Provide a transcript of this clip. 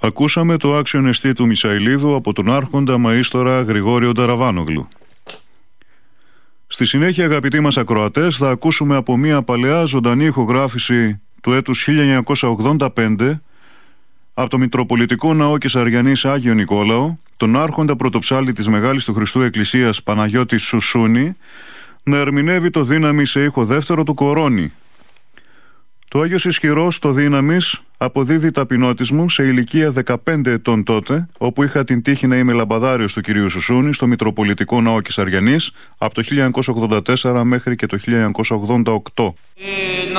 Ακούσαμε το άξιον εστί του Μισαηλίδου από τον άρχοντα μαΐστορα Γρηγόριο Νταραβάνογλου. Στη συνέχεια, αγαπητοί μας ακροατές, θα ακούσουμε από μια παλαιά ζωντανή ηχογράφηση του έτους 1985 από το Μητροπολιτικό Ναό Κεσαριανής Άγιο Νικόλαο, τον άρχοντα πρωτοψάλτη της Μεγάλης του Χριστού Εκκλησίας Παναγιώτη Σουσούνη, να ερμηνεύει το δύναμη σε ήχο δεύτερο του Κορώνη. Το Άγιος Ισχυρός, το δύναμης, αποδίδει ταπεινότης μου σε ηλικία 15 ετών τότε, όπου είχα την τύχη να είμαι λαμπαδάριος του κυρίου Σουσούνη στο Μητροπολιτικό Ναό Κεσαριανής από το 1984 μέχρι και το 1988.